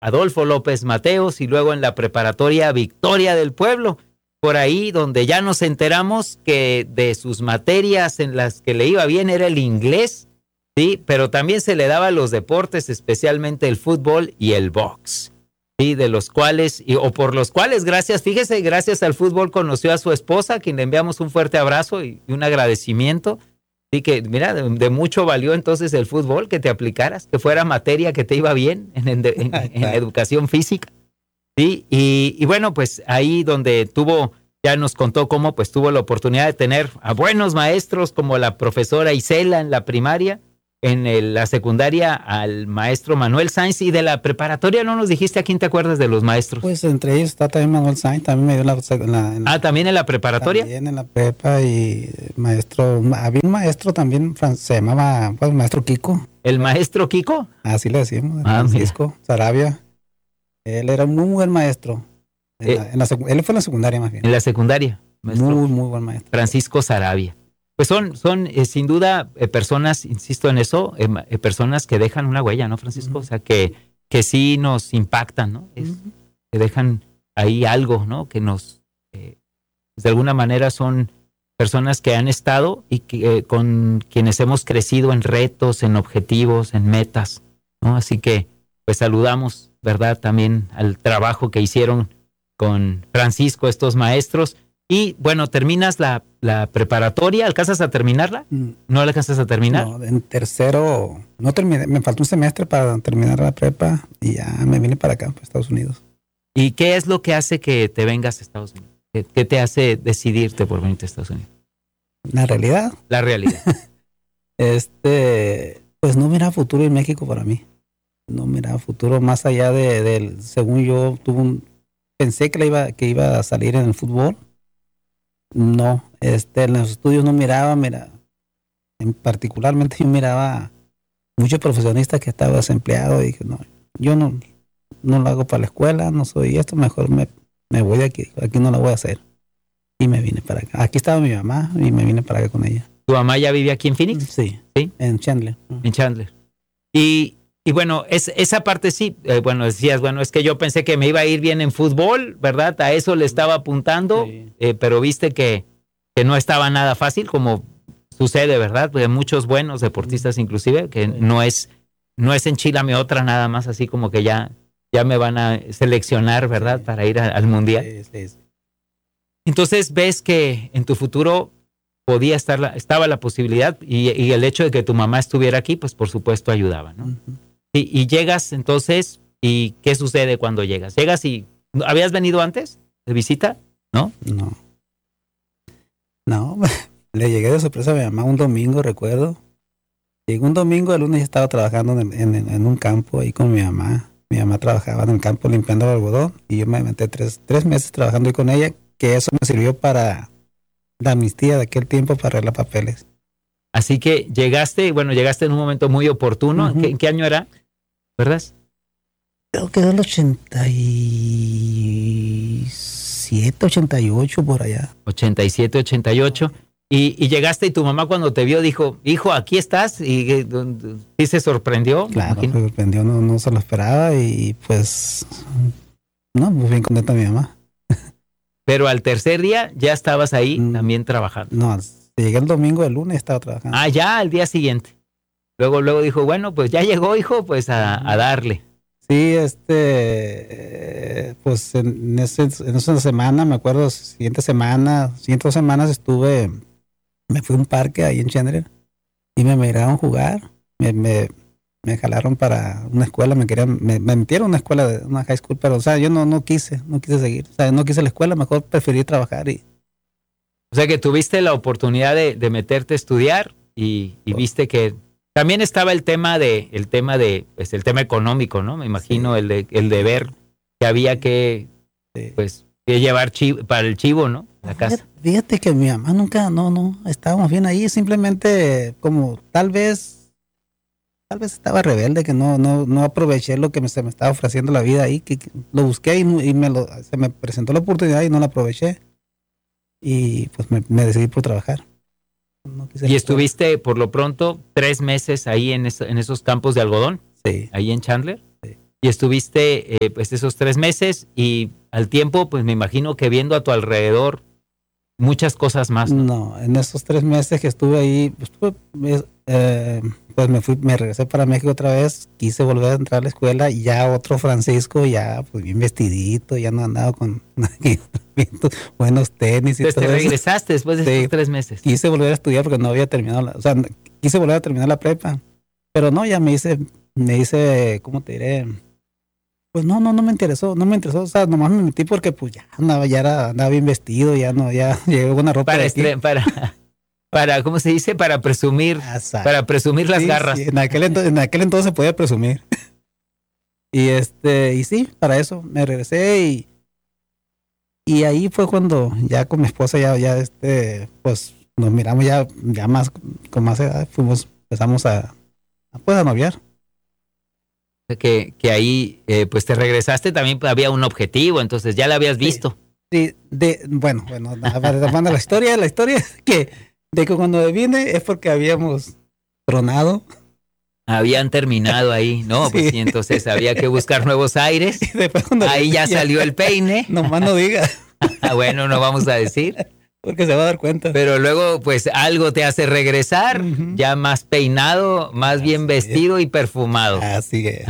Adolfo López Mateos y luego en la preparatoria Victoria del Pueblo, por ahí donde ya nos enteramos que de sus materias en las que le iba bien era el inglés, sí, pero también se le daba los deportes, especialmente el fútbol y el box, sí, de los cuales, o por los cuales, fíjese, gracias al fútbol conoció a su esposa, a quien le enviamos un fuerte abrazo y un agradecimiento. Sí, que mira, de mucho valió entonces el fútbol, que te aplicaras, que fuera materia que te iba bien en educación física. Sí, y bueno, pues ahí donde ya nos contó cómo pues tuvo la oportunidad de tener a buenos maestros como la profesora Isela en la primaria, en la secundaria al maestro Manuel Sainz, y de la preparatoria no nos dijiste a quién te acuerdas de los maestros. Pues entre ellos está también Manuel Sainz, también me dio ¿también en la preparatoria? También en la prepa, y había un maestro también, se llamaba, pues, maestro Kiko. ¿El maestro Kiko? Así le decimos, Francisco Sarabia. Él era un muy buen maestro. Él fue en la secundaria más bien. En la secundaria. Muy, muy buen maestro. Francisco Sarabia. Pues son sin duda personas, insisto en eso, personas que dejan una huella, ¿no, Francisco? O sea, que sí nos impactan, ¿no? Que dejan ahí algo, ¿no? Que nos, de alguna manera son personas que han estado y que, con quienes hemos crecido en retos, en objetivos, en metas, ¿no? Así que, pues saludamos, ¿verdad? También al trabajo que hicieron con Francisco estos maestros. Y bueno, terminas la preparatoria, ¿alcanzas a terminarla? ¿No la alcanzas a terminar? No, en tercero, no terminé, me faltó un semestre para terminar la prepa y ya me vine para acá, para Estados Unidos. ¿Y qué es lo que hace que te vengas a Estados Unidos? ¿Qué te hace decidirte por venirte a Estados Unidos? ¿La realidad? La realidad. Pues no miraba futuro en México para mí. No miraba futuro más allá según yo, pensé que iba a salir en el fútbol. No, en los estudios no miraba, particularmente yo miraba muchos profesionistas que estaban desempleados y dije, no, yo no lo hago para la escuela, no soy esto, mejor me voy de aquí no lo voy a hacer. Y me vine para acá. Aquí estaba mi mamá y me vine para acá con ella. ¿Tu mamá ya vivía aquí en Phoenix? Sí, en Chandler. En Chandler. Y bueno, esa parte sí, bueno, decías, bueno, es que yo pensé que me iba a ir bien en fútbol, ¿verdad? A eso le estaba apuntando, sí. Pero viste que no estaba nada fácil, como sucede, ¿verdad? Porque muchos buenos deportistas inclusive, que sí. no es enchilame otra nada más, así como que ya me van a seleccionar, ¿verdad? Sí. Para ir al Mundial. Sí. Entonces ves que en tu futuro estaba la posibilidad y el hecho de que tu mamá estuviera aquí, pues por supuesto ayudaba, ¿no? Uh-huh. Y llegas entonces, ¿y qué sucede cuando llegas? ¿Llegas y habías venido antes de visita? ¿No? No, le llegué de sorpresa a mi mamá un domingo, recuerdo. Llegué un domingo, el lunes ya estaba trabajando en un campo ahí con mi mamá. Mi mamá trabajaba en el campo limpiando el algodón y yo me metí tres meses trabajando ahí con ella, que eso me sirvió para la amnistía de aquel tiempo para arreglar papeles. Así que llegaste en un momento muy oportuno. Uh-huh. ¿En qué año era? ¿Verdad? Creo que era el 87, 88 por allá. 87, 88. Y llegaste y tu mamá cuando te vio dijo, hijo, aquí estás. Y sí se sorprendió. Claro, se sorprendió, no se lo esperaba y pues, no, muy bien contenta mi mamá. Pero al tercer día ya estabas ahí también trabajando. No, llegué el domingo, el lunes estaba trabajando. Ah, ya al día siguiente. Luego dijo, bueno, pues ya llegó, hijo, pues a darle. Sí, pues en esa semana, me acuerdo, siguiente 2 semanas me fui a un parque ahí en Chandler y me miraron jugar. Me jalaron para una escuela, me metieron a una escuela, una high school, pero o sea, yo no quise seguir, o sea, no quise la escuela, mejor preferí trabajar. O sea que tuviste la oportunidad de meterte a estudiar y viste que también estaba el tema pues el tema económico, ¿no? Me imagino, sí. el de ver que había que pues que llevar para el chivo, ¿no? La casa. Fíjate que mi mamá nunca, no, estábamos bien ahí, simplemente como tal vez estaba rebelde, que no aproveché lo que se me estaba ofreciendo la vida ahí, que lo busqué y se me presentó la oportunidad y no la aproveché. Y pues me decidí por trabajar. ¿Y estuviste por lo pronto 3 meses ahí en esos campos de algodón? Sí. ¿Ahí en Chandler? Sí. Y estuviste pues esos 3 meses y al tiempo, pues me imagino que viendo a tu alrededor muchas cosas más, ¿no? No, en esos 3 meses que estuve ahí, pues me regresé para México otra vez, quise volver a entrar a la escuela y ya otro Francisco, ya pues bien vestidito, ya no andaba con buenos tenis y Entonces todo te eso. regresaste después de esos 3 meses. Quise volver a estudiar porque no había terminado o sea, quise volver a terminar la prepa, pero no, ya me hice, ¿cómo te diré? Pues no me interesó, o sea, nomás me metí porque pues ya andaba bien vestido, ya llevé una ropa de aquí. Para, ¿cómo se dice? Para presumir las Sí, garras. sí, en aquel entonces se podía presumir. Y sí, para eso me regresé y ahí fue cuando ya con mi esposa pues nos miramos ya más, con más edad, empezamos a noviar. Que ahí pues te regresaste, también había un objetivo, entonces ya la habías visto. Sí, bueno, la historia es que de que cuando vine es porque habíamos tronado. Habían terminado ahí, ¿no? Sí. Pues sí, entonces había que buscar nuevos aires. Y Ahí ya salió el peine. Nomás no diga. Bueno, no vamos a decir. Porque se va a dar cuenta. Pero luego, pues algo te hace regresar, ya más peinado, más bien vestido y perfumado. Así que.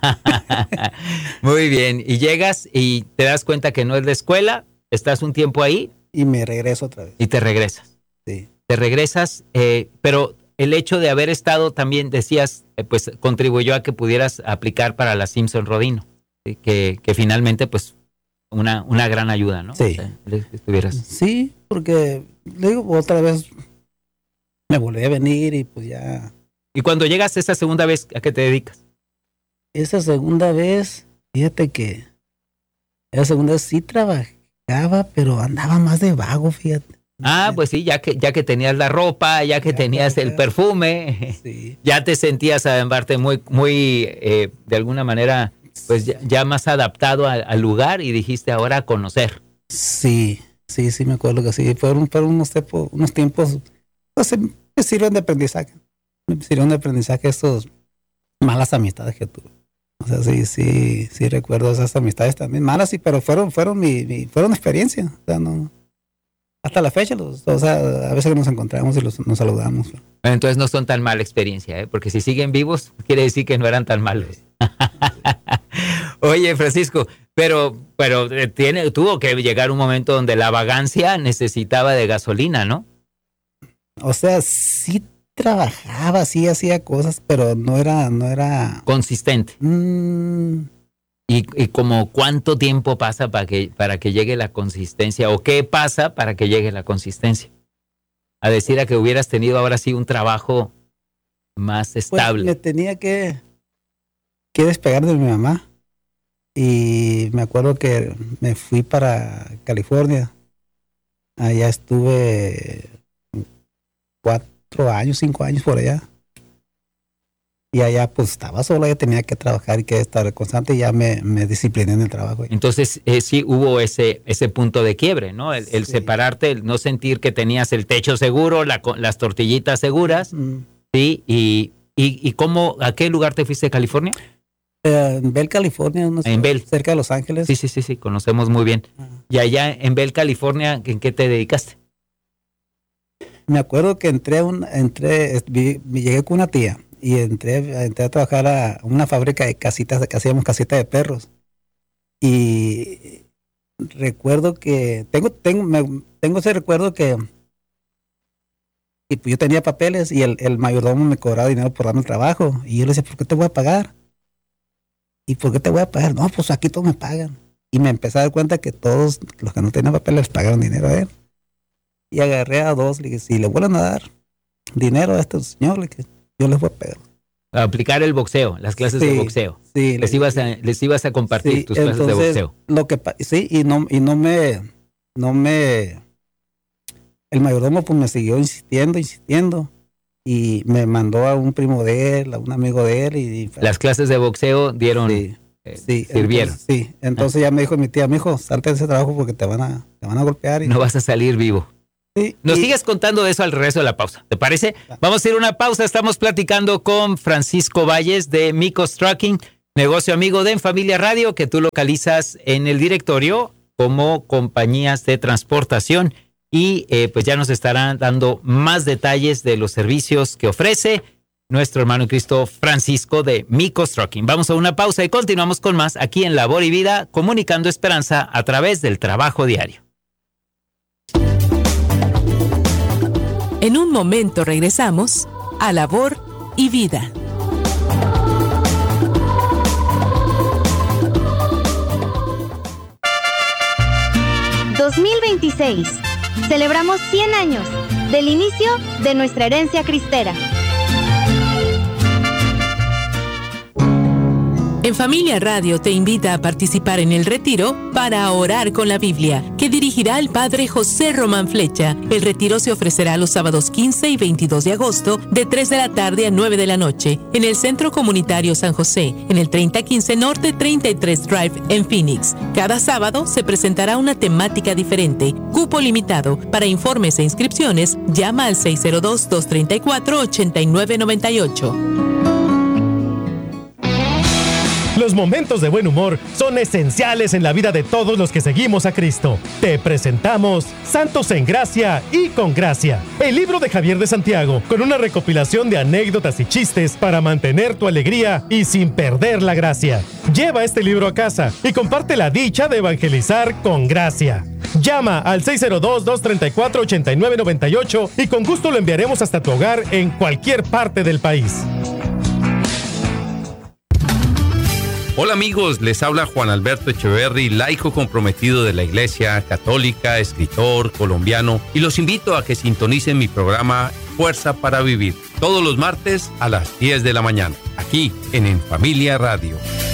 Muy bien. Y llegas y te das cuenta que no es la escuela, estás un tiempo ahí. Y me regreso otra vez. Y te regresas. Sí. Te regresas, pero el hecho de haber estado también, decías, pues contribuyó a que pudieras aplicar para la Simpson Rodino, ¿sí? que finalmente, pues, una gran ayuda, ¿no? Sí. O sea, estuvieras. Sí, porque le digo, otra vez me volví a venir y pues ya. Y cuando llegas esa segunda vez, ¿a qué te dedicas? Esa segunda vez, fíjate que esa segunda vez sí trabajaba, pero andaba más de vago, fíjate. Pues sí, ya que tenías la ropa, ya que tenías el perfume, sí. Ya te sentías además muy de alguna manera, pues ya más adaptado al lugar y dijiste ahora a conocer. Sí, me acuerdo que sí. Fueron unos tiempos, pues, me sirven de aprendizaje. Me sirvieron de aprendizaje esas malas amistades que tuve. O sea, sí recuerdo esas amistades también malas, sí, pero fueron experiencias. O sea, no. Hasta la fecha, a veces que nos encontramos y nos saludamos. Entonces no son tan mala experiencia, porque si siguen vivos, quiere decir que no eran tan malos. Oye, Francisco, pero tuvo que llegar un momento donde la vagancia necesitaba de gasolina, ¿no? O sea, sí trabajaba, sí hacía cosas, pero no era consistente. ¿Y como cuánto tiempo pasa para que llegue la consistencia? ¿O qué pasa para que llegue la consistencia? A decir a que hubieras tenido ahora sí un trabajo más estable. Pues me tenía que despegar de mi mamá. Y me acuerdo que me fui para California. Allá estuve 5 años por allá. Y allá pues estaba sola, ya tenía que trabajar y que estar constante y ya me discipliné en el trabajo. Entonces sí hubo ese punto de quiebre, ¿no? El separarte, el no sentir que tenías el techo seguro, las tortillitas seguras, ¿sí? ¿Y cómo, a qué lugar te fuiste de California? En Bell, California, en Bell, cerca de Los Ángeles. Sí, conocemos muy bien. Y allá en Bell, California, ¿en qué te dedicaste? Me acuerdo que llegué con una tía. Y entré a trabajar a una fábrica de casitas, que hacíamos casitas de perros. Y recuerdo que tengo ese recuerdo que yo tenía papeles y el mayordomo me cobraba dinero por darme el trabajo. Y yo le decía, ¿por qué te voy a pagar? ¿Y por qué te voy a pagar? No, pues aquí todos me pagan. Y me empecé a dar cuenta que todos los que no tenían papeles les pagaron dinero a él. Y agarré a 2, le dije, si le vuelven a dar dinero a este señor, le dije, yo les voy a pegar. A aplicar el boxeo, las clases de boxeo. Sí. Les ibas a compartir tus clases de boxeo. El mayordomo pues me siguió insistiendo y me mandó a un primo de él, a un amigo de él. Y las clases de boxeo dieron, sirvieron. Entonces ya me dijo mi tía, mijo, salte de ese trabajo porque te van a golpear. No vas a salir vivo. Sí, Nos sigues contando de eso al regreso de la pausa, ¿te parece? Vamos a ir a una pausa, estamos platicando con Francisco Valles de Micos Trucking. negocio amigo de En Familia Radio, que tú localizas en el directorio como compañías de transportación. Y pues ya nos estarán dando más detalles de los servicios que ofrece nuestro hermano en Cristo Francisco de Micos Trucking. Vamos a una pausa y continuamos con más aquí en Labor y Vida, comunicando esperanza a través del trabajo diario. En un momento regresamos a Labor y Vida. ...2026... Celebramos 100 años del inicio de nuestra herencia cristera. En Familia Radio te invita a participar en el retiro para orar con la Biblia, que dirigirá el padre José Román Flecha. El retiro se ofrecerá los sábados 15 y 22 de agosto, de 3 de la tarde a 9 de la noche, en el Centro Comunitario San José, en el 3015 Norte 33 Drive, en Phoenix. Cada sábado se presentará una temática diferente. Cupo limitado. Para informes e inscripciones, llama al 602-234-8998. Los momentos de buen humor son esenciales en la vida de todos los que seguimos a Cristo. Te presentamos Santos en Gracia y con Gracia, el libro de Javier de Santiago, con una recopilación de anécdotas y chistes para mantener tu alegría y sin perder la gracia. Lleva este libro a casa y comparte la dicha de evangelizar con gracia. Llama al 602-234-8998 y con gusto lo enviaremos hasta tu hogar en cualquier parte del país. Hola amigos, les habla Juan Alberto Echeverry, laico comprometido de la Iglesia Católica, escritor colombiano, y los invito a que sintonicen mi programa Fuerza para Vivir, todos los martes a las 10 de la mañana, aquí en Familia Radio.